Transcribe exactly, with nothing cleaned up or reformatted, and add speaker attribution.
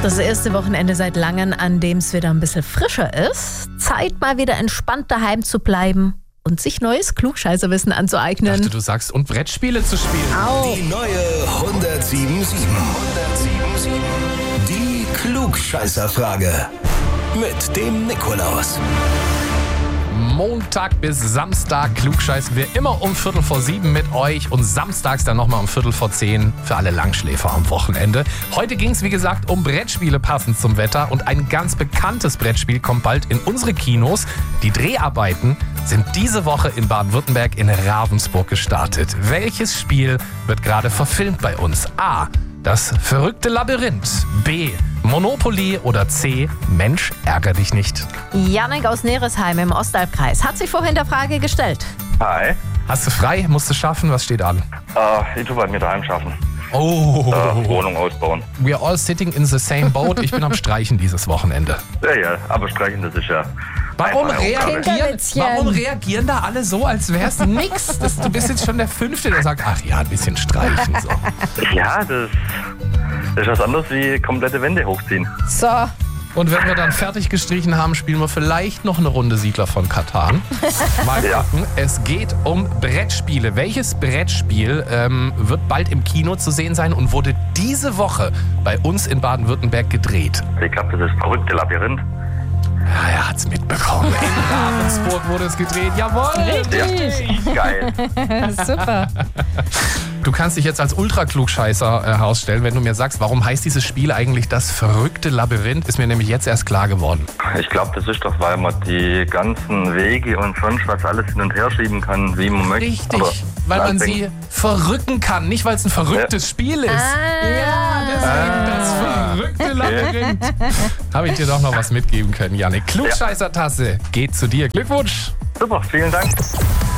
Speaker 1: Das erste Wochenende seit langem, an dem es wieder ein bisschen frischer ist. Zeit, mal wieder entspannt daheim zu bleiben und sich neues Klugscheißerwissen anzueignen.
Speaker 2: Ich dachte, du sagst, und Brettspiele zu spielen.
Speaker 1: Au.
Speaker 3: Die neue hundertsieben sieben. Die Klugscheißerfrage. Mit dem Nikolaus.
Speaker 2: Montag bis Samstag klugscheißen wir immer um Viertel vor sieben mit euch und samstags dann nochmal um Viertel vor zehn für alle Langschläfer am Wochenende. Heute ging es, wie gesagt, um Brettspiele passend zum Wetter und ein ganz bekanntes Brettspiel kommt bald in unsere Kinos. Die Dreharbeiten sind diese Woche in Baden-Württemberg in Ravensburg gestartet. Welches Spiel wird gerade verfilmt bei uns? A. Das verrückte Labyrinth. B. Monopoly oder C. Mensch, ärger dich nicht.
Speaker 1: Janik aus Neresheim im Ostalbkreis hat sich vorhin der Frage gestellt.
Speaker 4: Hi,
Speaker 2: Hast du frei? Musst du schaffen? Was steht an?
Speaker 4: äh, ich tue bei mir daheim schaffen.
Speaker 2: Oh,
Speaker 4: Äh, Wohnung ausbauen.
Speaker 2: we're all sitting in the same boat. Ich bin am Streichen dieses Wochenende.
Speaker 4: Ja, ja, aber streichen, das ist ja...
Speaker 2: Warum
Speaker 4: einfache Aufgabe.
Speaker 2: reagieren,
Speaker 1: Kinderwitzchen.
Speaker 2: warum reagieren da alle so, als wär's nix? Das, du bist jetzt schon der Fünfte, der sagt, ach ja, ein bisschen streichen. So.
Speaker 4: Ja, das, das ist was anderes wie komplette Wände hochziehen.
Speaker 1: So,
Speaker 2: Und wenn wir dann fertig gestrichen haben, spielen wir vielleicht noch eine Runde Siedler von Katan. Mal
Speaker 4: Ja.
Speaker 2: gucken. Es geht um Brettspiele. Welches Brettspiel ähm, wird bald im Kino zu sehen sein und wurde diese Woche bei uns in Baden-Württemberg gedreht?
Speaker 4: Ich glaube, das ist verrückte Labyrinth.
Speaker 2: Ja, er hat's mitbekommen. In Ravensburg wurde es gedreht. Jawohl!
Speaker 1: richtig.
Speaker 4: Geil.
Speaker 1: Super.
Speaker 2: Du kannst dich jetzt als Ultra-Klugscheißer äh, herausstellen, wenn du mir sagst, warum heißt dieses Spiel eigentlich das verrückte Labyrinth? Ist mir nämlich jetzt erst klar geworden.
Speaker 4: Ich glaube, das ist doch, weil man die ganzen Wege und sonst was alles hin und her schieben kann, wie man möchte.
Speaker 2: Richtig,
Speaker 4: Aber
Speaker 2: weil man
Speaker 4: nachdenken.
Speaker 2: sie verrücken kann, nicht weil es ein verrücktes Spiel ist. Ja, deswegen das verrückte Labyrinth. Habe ich dir doch noch was mitgeben können, Janik. Klugscheißer-Tasse geht zu dir. Glückwunsch!
Speaker 4: Super, vielen Dank.